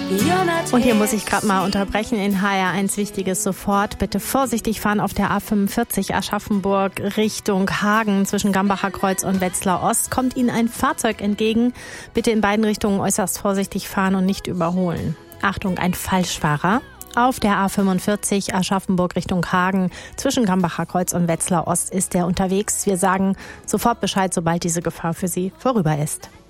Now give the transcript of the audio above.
Und hier muss ich gerade mal unterbrechen in HR1 Wichtiges sofort. Bitte vorsichtig fahren auf der A45 Aschaffenburg Richtung Hagen zwischen Gambacher Kreuz und Wetzlar Ost. Kommt Ihnen ein Fahrzeug entgegen. Bitte in beiden Richtungen äußerst vorsichtig fahren und nicht überholen. Achtung, ein Falschfahrer. Auf der A45 Aschaffenburg Richtung Hagen zwischen Gambacher Kreuz und Wetzlar Ost ist er unterwegs. Wir sagen sofort Bescheid, sobald diese Gefahr für Sie vorüber ist.